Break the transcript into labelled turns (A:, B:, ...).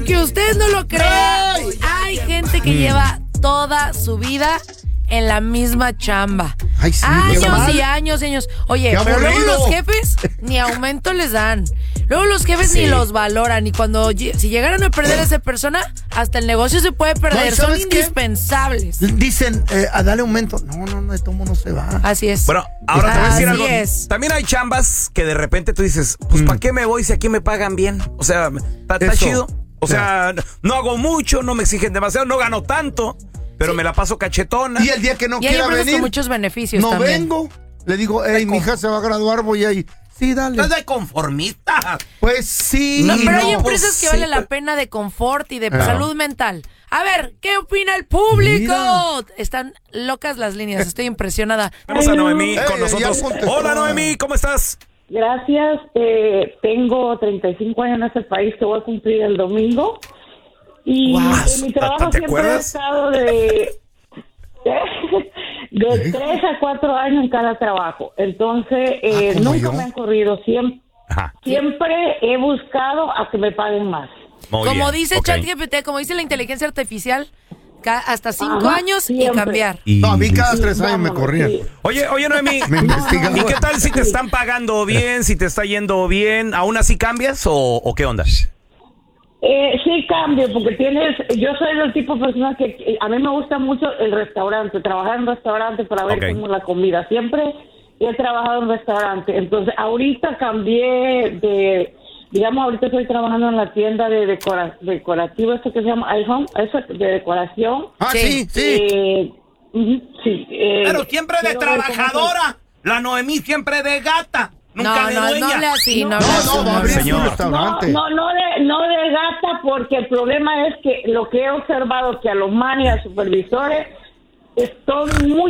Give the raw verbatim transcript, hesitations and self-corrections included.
A: aunque usted no lo crea, hay gente que mm. lleva toda su vida en la misma chamba.
B: Ay, sí,
A: años y años y años. Oye, pero luego los jefes ni aumento les dan. Luego los jefes sí. ni los valoran. Y cuando si llegaran a perder a esa persona, hasta el negocio se puede perder. No, son indispensables.
B: Qué? Dicen, eh, a darle aumento. No, no, no, de todo no se va.
A: Así es.
C: Bueno, ahora te voy a decir algo.
A: Es.
C: También hay chambas que de repente tú dices, pues, mm. ¿para qué me voy si aquí me pagan bien? O sea, está chido. O sea, yeah. no hago mucho, no me exigen demasiado, no gano tanto. Pero sí. me la paso cachetona.
B: Y el día que no
A: y
B: quiera venir,
A: con muchos beneficios
B: no
A: también.
B: vengo. Le digo, hey, mi hija se va a graduar, voy ahí. Sí, dale.
C: ¿Estás de conformista?
B: Pues sí.
A: No, pero
B: no,
A: hay empresas
B: pues,
A: que vale
B: sí.
A: la pena de confort y de no. salud mental. A ver, ¿qué opina el público? Mira. Están locas las líneas, estoy impresionada.
C: Vamos a Noemí con hey, nosotros. Hola, Noemí, ¿cómo estás?
D: Gracias. Eh, tengo treinta y cinco años en este país que voy a cumplir el domingo. Y wow. en mi trabajo siempre acuerdas? he estado de... de tres a cuatro años en cada trabajo. Entonces, eh, ah, nunca yo? me han corrido. Siempre, siempre he buscado a que me paguen más.
A: Muy como bien. dice okay. ChatGPT, como dice la inteligencia artificial, ca- hasta cinco Ajá, años siempre. y cambiar.
B: Y... No, a mí cada tres años Vámonos, me corrían. Sí.
C: Oye, oye, Noemí, ¿y qué tal si te están pagando bien, si te está yendo bien? ¿Aún así cambias o, o qué onda?
D: Eh, sí cambio, porque tienes, yo soy del tipo de persona que, que a mí me gusta mucho el restaurante, trabajar en restaurante para ver okay. cómo es la comida. Siempre he trabajado en restaurante, entonces ahorita cambié de, digamos, ahorita estoy trabajando en la tienda de decora, decorativo, esto que se llama iHome, eso de decoración.
B: Ah, sí, sí.
D: Eh, uh-huh, sí eh,
C: Pero siempre de trabajadora, la Noemí siempre de gata. Nunca
A: no,
C: de
A: no,
C: dueña.
A: no le así, no,
B: no, no, no, no,
C: señor.
D: No, no, no de, no de gata, porque el problema es que lo que he observado que a los manes y a los supervisores son muy